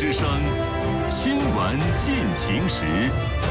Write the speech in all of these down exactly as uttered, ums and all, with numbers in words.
之声新闻进行时。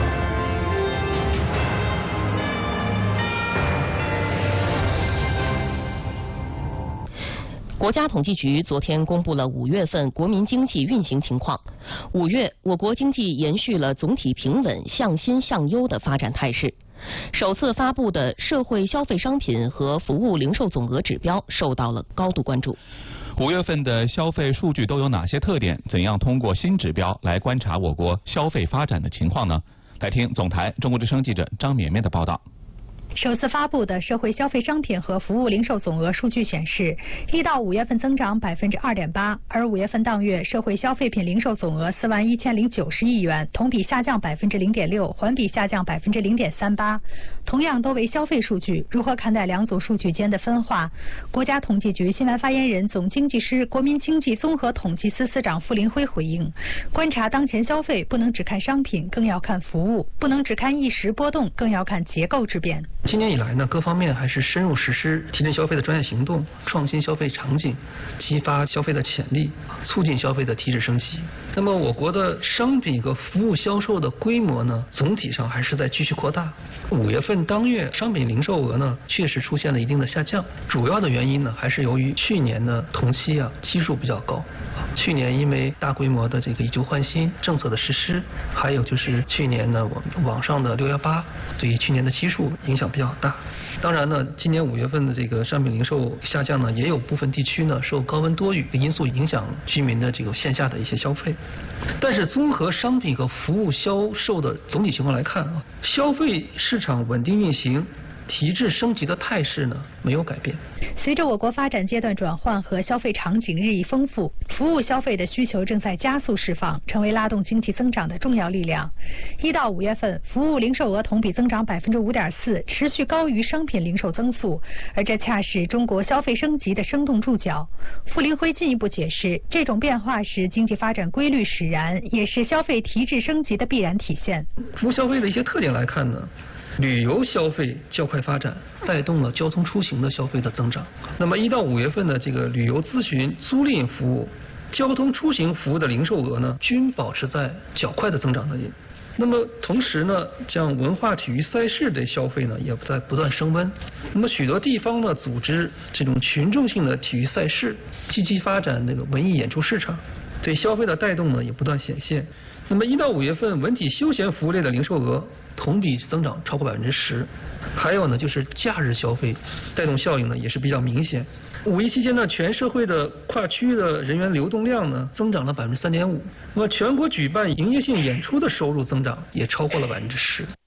国家统计局昨天公布了五月份国民经济运行情况。五月，我国经济延续了总体平稳、向新向优的发展态势。首次发布的社会消费商品和服务零售总额指标受到了高度关注。 五月份的消费数据都有哪些特点？怎样通过新指标来观察我国消费发展的情况呢？来听总台中国之声记者张绵绵的报道。 首次发布的社会消费商品和服务零售总额数据显示，一到五月份增长百分之二点八，而五月份当月社会消费品零售总额四万一千零九十亿元，同比下降百分之零点六，环比下降百分之零点三八。同样都为消费数据，如何看待两组数据间的分化？国家统计局新闻发言人、总经济师、国民经济综合统计司司长傅林辉回应：观察当前消费，不能只看商品，更要看服务；不能只看一时波动，更要看结构之变。 今年以来呢，各方面还是深入实施提振消费的专业行动，创新消费场景，激发消费的潜力，促进消费的提质升级。那么我国的商品和服务销售的规模呢，总体上还是在继续扩大。五月份当月商品零售额呢，确实出现了一定的下降，主要的原因呢，还是由于去年的同期啊基数比较高。去年因为大规模的这个以旧换新政策的实施，还有就是去年呢网网上的六一八，对于去年的基数影响比较大。当然呢，今年五月份的这个商品零售下降呢，也有部分地区呢受高温多雨的因素影响居民的这个线下的一些消费。但是综合商品和服务销售的总体情况来看啊，消费市场稳定运行，提质升级的态势呢没有改变。 随着我国发展阶段转换和消费场景日益丰富，服务消费的需求正在加速释放，成为拉动经济增长的重要力量。一到五月份，服务零售额同比增长百分之五点四，持续高于商品零售增速，而这恰是中国消费升级的生动注脚。傅林辉进一步解释，这种变化是经济发展规律使然，也是消费提质升级的必然体现。 服务消费的一些特点来看呢，旅游消费较快发展，带动了交通出行的消费的增长。那么一到五月份的这个旅游咨询、租赁服务、交通出行服务的零售额呢，均保持在较快的增长的。那么同时呢，像文化体育赛事的消费呢，也在不断升温。那么许多地方呢，组织这种群众性的体育赛事，积极发展那个文艺演出市场，对消费的带动呢也不断显现。那么一到五月份，文体休闲服务类的零售额同比增长超过百分之十。还有呢，就是假日消费带动效应呢也是比较明显。五一期间呢，全社会的跨区域的人员流动量呢增长了百分之三点五。那么全国举办营业性演出的收入增长也超过了百分之十。